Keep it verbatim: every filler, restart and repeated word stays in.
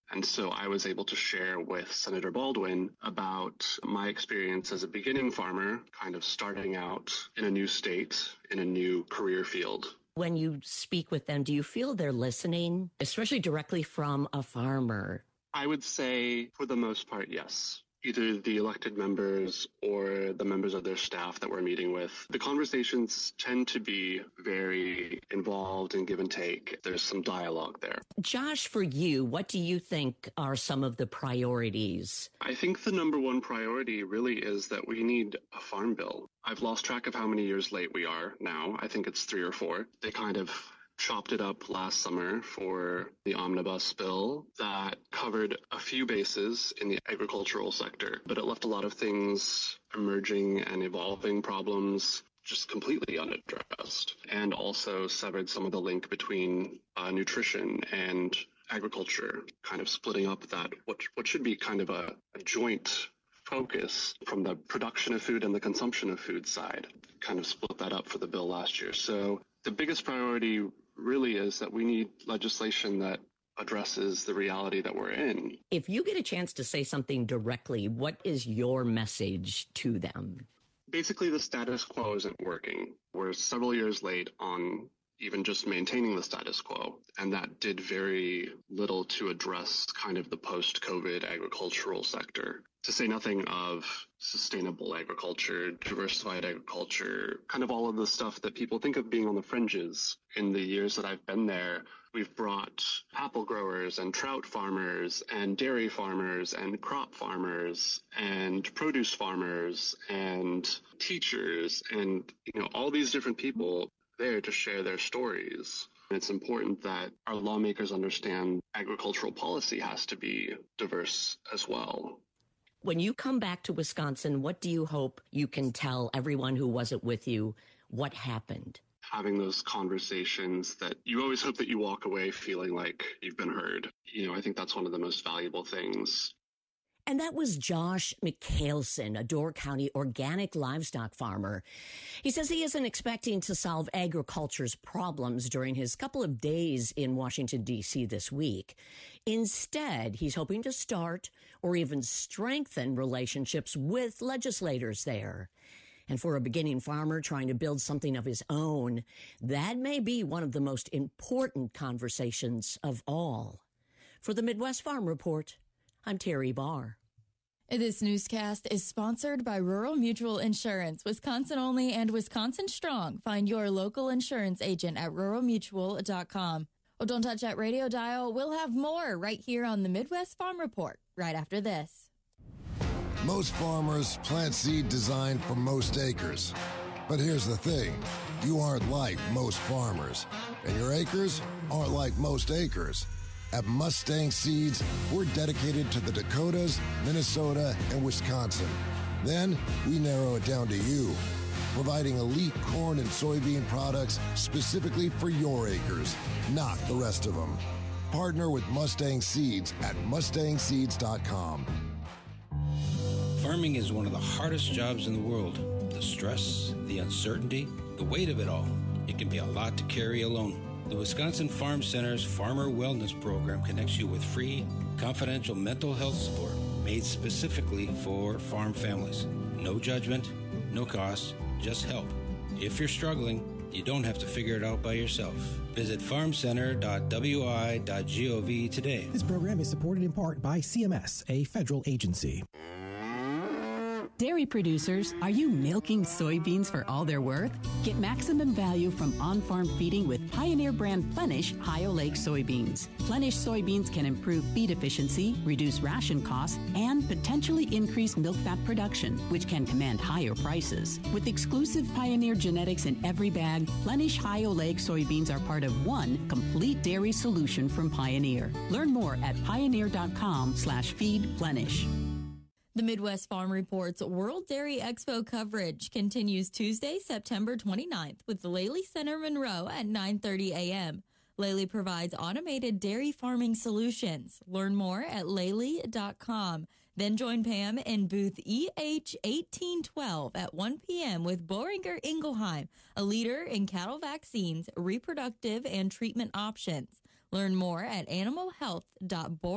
And so I was able to share with Senator Baldwin about my experience as a beginning farmer, kind of starting out in a new state, in a new career field. When you speak with them, do you feel they're listening, especially directly from a farmer? I would say for the most part, yes. Either the elected members or the members of their staff that we're meeting with. The conversations tend to be very involved and give and take. There's some dialogue there. Josh, for you, what do you think are some of the priorities? I think the number one priority really is that we need a farm bill. I've lost track of how many years late we are now. I think it's three or four. They kind of chopped it up last summer for the omnibus bill that covered a few bases in the agricultural sector, but it left a lot of things, emerging and evolving problems, just completely unaddressed, and also severed some of the link between uh, nutrition and agriculture, kind of splitting up that what, what should be kind of a, a joint focus from the production of food and the consumption of food side, kind of split that up for the bill last year. So the biggest priority really is that we need legislation that addresses the reality that we're in. If you get a chance to say something directly, what is your message to them? Basically, the status quo isn't working. We're several years late on even just maintaining the status quo, and that did very little to address kind of the post-COVID agricultural sector, to say nothing of sustainable agriculture, diversified agriculture, kind of all of the stuff that people think of being on the fringes. In the years that I've been there, we've brought apple growers and trout farmers and dairy farmers and crop farmers and produce farmers and teachers and, you know, all these different people there to share their stories. It's important that our lawmakers understand agricultural policy has to be diverse as well. When you come back to Wisconsin, what do you hope you can tell everyone who wasn't with you what happened? Having those conversations that you always hope that you walk away feeling like you've been heard. You know, I think that's one of the most valuable things. And that was Josh McHaleson, a Door County organic livestock farmer. He says he isn't expecting to solve agriculture's problems during his couple of days in Washington, D C this week. Instead, he's hoping to start or even strengthen relationships with legislators there. And for a beginning farmer trying to build something of his own, that may be one of the most important conversations of all. For the Midwest Farm Report, I'm Terry Barr. This newscast is sponsored by Rural Mutual Insurance, Wisconsin only and Wisconsin strong. Find your local insurance agent at rural mutual dot com. Oh, don't touch that radio dial. We'll have more right here on the Midwest Farm Report right after this. Most farmers plant seed designed for most acres. But here's the thing. You aren't like most farmers, and your acres aren't like most acres. At Mustang Seeds, we're dedicated to the Dakotas, Minnesota, and Wisconsin. Then we narrow it down to you, providing elite corn and soybean products specifically for your acres, not the rest of them. Partner with Mustang Seeds at mustang seeds dot com. Farming is one of the hardest jobs in the world. The stress, the uncertainty, the weight of it all. It can be a lot to carry alone. The Wisconsin Farm Center's Farmer Wellness Program connects you with free, confidential mental health support made specifically for farm families. No judgment, no cost, just help. If you're struggling, you don't have to figure it out by yourself. Visit farm center dot w i dot gov today. This program is supported in part by C M S, a federal agency. Dairy producers, are you milking soybeans for all they're worth? Get maximum value from on-farm feeding with Pioneer brand Plenish High-Oleic soybeans. Plenish soybeans can improve feed efficiency, reduce ration costs, and potentially increase milk fat production, which can command higher prices. With exclusive Pioneer genetics in every bag, Plenish High-Oleic soybeans are part of one complete dairy solution from Pioneer. Learn more at pioneer dot com slash feed Plenish. The Midwest Farm Report's World Dairy Expo coverage continues Tuesday, September twenty-ninth with the Lely Center Monroe at nine thirty a.m. Lely provides automated dairy farming solutions. Learn more at lely dot com. Then join Pam in booth E H eighteen twelve at one p.m. with Boehringer Ingelheim, a leader in cattle vaccines, reproductive, and treatment options. Learn more at animal health dot boehringer